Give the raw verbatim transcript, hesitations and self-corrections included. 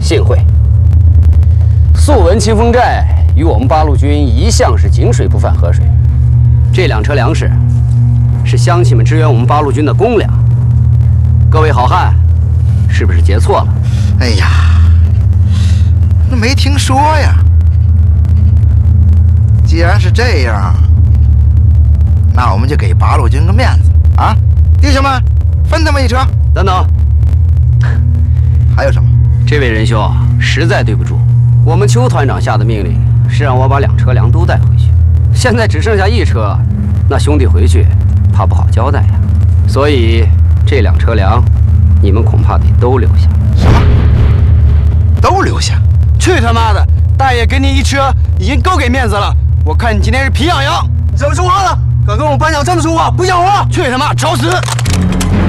幸会。素闻清风寨与我们八路军一向是井水不犯河水，这两车粮食是乡亲们支援我们八路军的公粮。各位好汉，是不是结错了？ 哎呀，那没听说呀。既然是这样，那我们就给八路军个面子啊！弟兄们，分他们一车。 等等， 还有什么？ 这位仁兄，实在对不住，我们邱团长下的命令是让我把两车粮都带回去，现在只剩下一车，那兄弟回去怕不好交代呀。所以这两车粮，你们恐怕得都留下。 什么？都留下？ 去他妈的！大爷给你一车已经够给面子了，我看你今天是皮痒痒。 怎么说话了？敢跟我班长这么说话，不像话！ 去他妈找死！